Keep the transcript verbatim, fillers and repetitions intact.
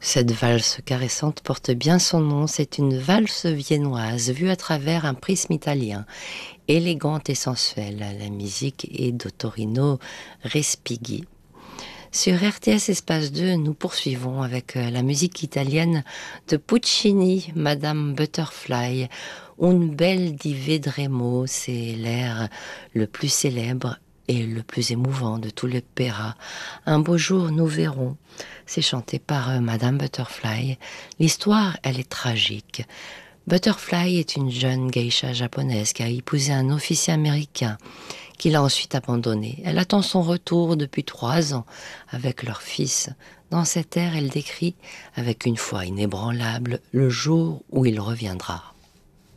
Cette valse caressante porte bien son nom, c'est une valse viennoise vue à travers un prisme italien, élégante et sensuelle. La musique est d'Ottorino Respighi. Sur R T S Espace deux, nous poursuivons avec la musique italienne de Puccini, Madame Butterfly. Un bel di vedremo, c'est l'air le plus célèbre et le plus émouvant de tout l'opéra. Un beau jour, nous verrons. C'est chanté par euh, Madame Butterfly. L'histoire, elle est tragique. Butterfly est une jeune geisha japonaise qui a épousé un officier américain qui l'a ensuite abandonnée. Elle attend son retour depuis trois ans avec leur fils. Dans cet air, elle décrit avec une foi inébranlable le jour où il reviendra.